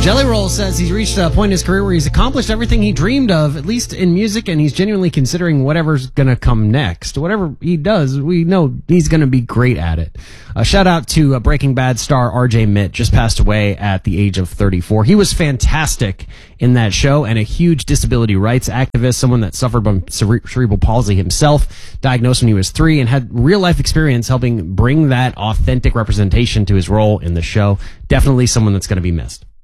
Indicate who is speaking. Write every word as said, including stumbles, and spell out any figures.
Speaker 1: Jelly Roll says he's reached a point in his career where he's accomplished everything he dreamed of, at least in music, and he's genuinely considering whatever's going to come next. Whatever he does, we know he's going to be great at it. A shout out to uh, Breaking Bad star R J Mitt, just passed away at the age of thirty-four. He was fantastic in that show and a huge disability rights activist, someone that suffered from cere- cerebral palsy himself, diagnosed when he was three, and had real life experience helping bring that authentic representation to his role in the show. Definitely someone that's going to be missed.